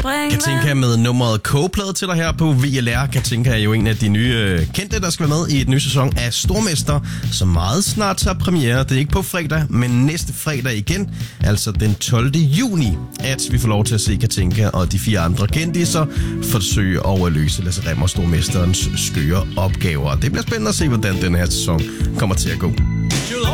Katinka med nummeret K-plade til dig her på VLR. Katinka er jo en af de nye kendte, der skal være med i et ny sæson af Stormester, som meget snart tager premiere. Det er ikke på fredag, men næste fredag igen, altså den 12. juni, at vi får lov til at se Katinka og de 4 andre kendiser forsøge at løse Lasse Rimmer, Stormesterens skøre opgaver. Det bliver spændende at se, hvordan den her sæson kommer til at gå.